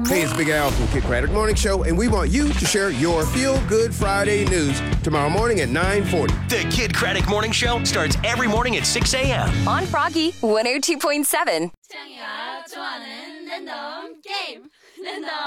Hey, it's Big Al from Kid Craddock Morning Show, and we want you to share your Feel Good Friday news tomorrow morning at 9:40. The Kid Craddock Morning Show starts every morning at 6 a.m. on Froggy 102.7. 창이가 좋아하는 랜덤 게임 랜덤